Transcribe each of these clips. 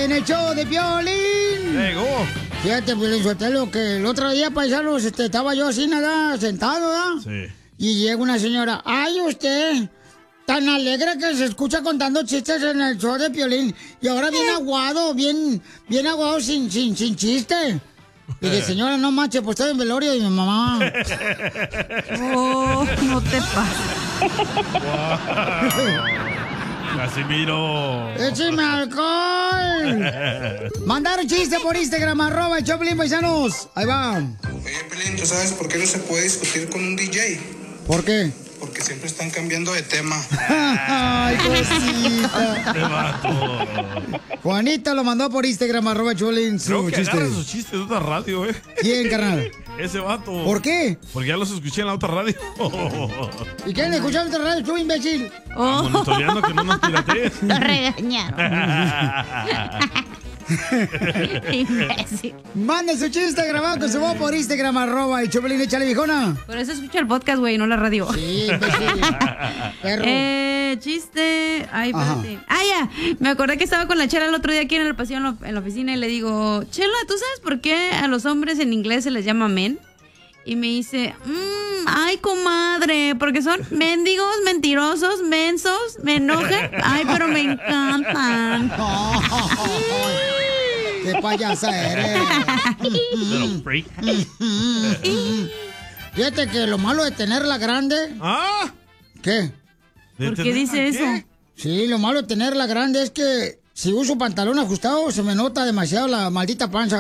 en el show de Piolín. Llegó. Fíjate, Piolín Sotelo, que el otro día, paisanos, estaba yo así, nada, sentado, ¿verdad? Sí. Y llega una señora, ay, usted, tan alegre que se escucha contando chistes en el show de Piolín. Y ahora bien aguado, bien aguado, sin chiste. Y dije, señora, no manches, pues estoy en velorio de mi mamá. Oh, no te pases. Casimiro. ¡Écheme alcohol! Mandaron chiste por Instagram, @Choplin Paisanos. Ahí va. Oye, Pelín, ¿tú sabes por qué no se puede discutir con un DJ? ¿Por qué? Porque siempre están cambiando de tema. ¡Ay, cosita! Te mato. Juanita lo mandó por Instagram, @Choplin, Creo su que chiste. agarra sus chistes de otra radio, ¿Quién, carnal? Ese vato. ¿Por qué? Porque ya los escuché en la otra radio. ¿Y quién escuchó otra radio? Tú, imbécil. Monitoreando que no nos piratees. Lo regañaron. Imbécil. Mande su chiste grabado con su voz por Instagram, @el Choplin, échale, viejona. Por eso escucha el podcast, güey, no la radio. Sí, imbécil. Perro. Chiste. Ay, espérate. Ya. Me acordé que estaba con la Chela el otro día aquí en el pasillo en la oficina y le digo, Chela, ¿tú sabes por qué a los hombres en inglés se les llama men? Y me dice, ay, comadre, porque son mendigos, mentirosos, mensos, me enojan. Ay, pero me encantan. ¡Qué payasa eres! Little freak. Fíjate que lo malo de tenerla grande... ¿Ah? ¿Qué? ¿Por qué dice eso? Sí, lo malo de tenerla grande es que si uso pantalón ajustado se me nota demasiado la maldita panza.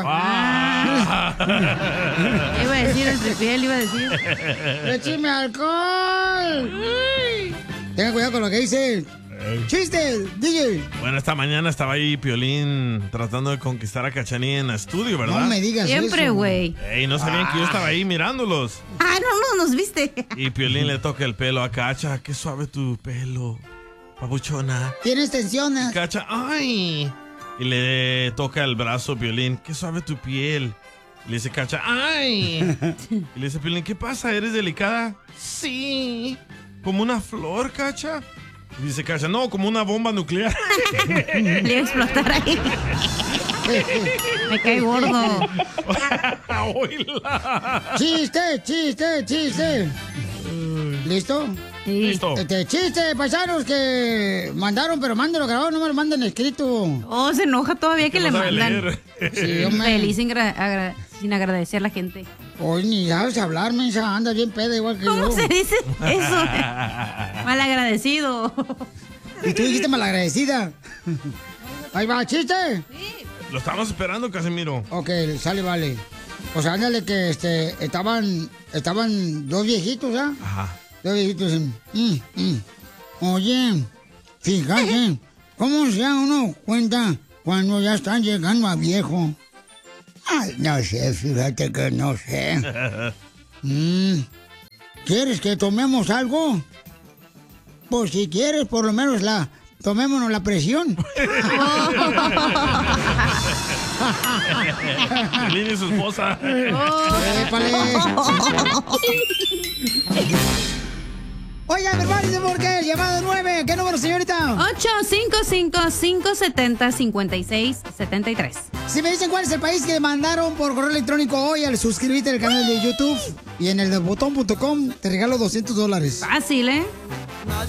Iba a decir el prefiel, iba a decir. ¡Écheme alcohol! Tenga cuidado con lo que dice. ¡Chiste, DJ! Bueno, esta mañana estaba ahí Piolín tratando de conquistar a Cachanilla en el estudio, ¿verdad? No me digas Siempre, eso. güey. Ey, no sabían que yo estaba ahí mirándolos. Ah, no nos viste. Y Piolín le toca el pelo a Cacha. Qué suave tu pelo, papuchona. Tienes tensiones. Cacha, ¡ay! Y le toca el brazo Piolín. Qué suave tu piel. Y le dice Cacha, ¡ay! Y le dice Piolín, ¿qué pasa? ¿Eres delicada? Sí. ¿Como una flor, Cacha? Y dice Cacha, no, como una bomba nuclear. Le iba a explotar ahí. Me cae gordo. ¡Chiste! ¿Listo? Sí. Listo. Chiste, paisanos que mandaron, pero mándenlo grabado, no me lo manden escrito. Oh, se enoja todavía que le No sabe mandan. leer. Sí, hombre. Feliz sin agradecer a la gente. Hoy ni sabes hablar, mensa, anda bien peda igual que ¿Cómo yo. se dice eso? Malagradecido. Y tú dijiste malagradecida. Ahí va, chiste. Lo estamos esperando, Casimiro. Ok, sale, vale. Pues ándale que estaban dos viejitos, ¿ah? Ajá. Dos viejitos. Oye, fíjate, ¿cómo se da uno cuenta cuando ya están llegando a viejo? Ay, no sé, fíjate que no sé. ¿Quieres que tomemos algo? Pues si quieres, por lo menos tomémonos la presión. Piolín y su esposa. ¡Épale! Oigan, prepárense porque el llamado 9. ¿Qué número, señorita? 855-570-5673. Si me dicen cuál es el país que mandaron por correo electrónico hoy al suscribirte al canal de YouTube y en el de botón.com te regalo $200. Fácil, ¿eh?